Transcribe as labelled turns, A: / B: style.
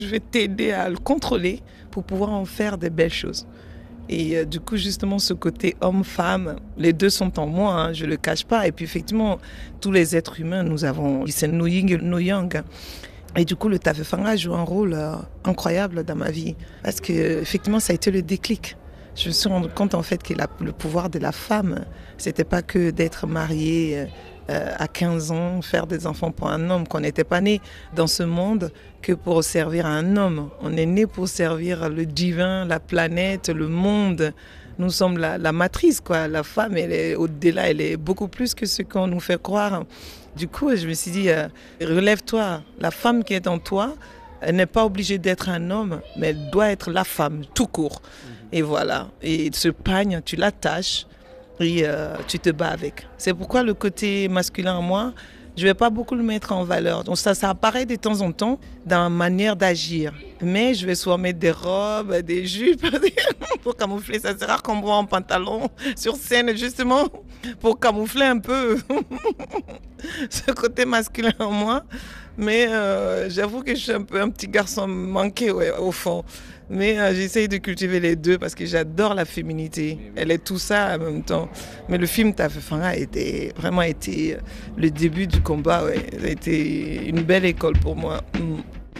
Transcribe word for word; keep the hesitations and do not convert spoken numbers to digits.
A: Je vais t'aider à le contrôler pour pouvoir en faire des belles choses. Et euh, du coup, justement, ce côté homme-femme, les deux sont en moi, hein, je ne le cache pas. Et puis, effectivement, tous les êtres humains, nous avons, c'est nos yin et nos yang. Et du coup, le Tafefanga joue un rôle euh, incroyable dans ma vie. Parce que, effectivement, ça a été le déclic. Je me suis rendu compte, en fait, que la, le pouvoir de la femme, c'était pas que d'être mariée euh, à quinze ans, faire des enfants pour un homme, qu'on n'était pas né dans ce monde que pour servir un homme. On est né pour servir le divin, la planète, le monde. Nous sommes la, la matrice, quoi. La femme, elle est au-delà, elle est beaucoup plus que ce qu'on nous fait croire. Du coup, je me suis dit, euh, relève-toi. La femme qui est en toi, elle n'est pas obligée d'être un homme, mais elle doit être la femme, tout court. Et voilà. Et ce pagne, tu l'attaches et euh, tu te bats avec. C'est pourquoi le côté masculin en moi, je ne vais pas beaucoup le mettre en valeur. Donc ça, ça apparaît de temps en temps dans la manière d'agir. Mais je vais souvent mettre des robes, des jupes pour camoufler. Ça, c'est rare qu'on me voit en pantalon sur scène, justement, pour camoufler un peu ce côté masculin en moi. Mais euh, j'avoue que je suis un peu un petit garçon manqué, ouais, au fond. Mais euh, j'essaye de cultiver les deux parce que j'adore la féminité. Elle est tout ça en même temps. Mais le film Tafefanga a été, vraiment été le début du combat. Ouais. Ça a été une belle école pour moi. Mm.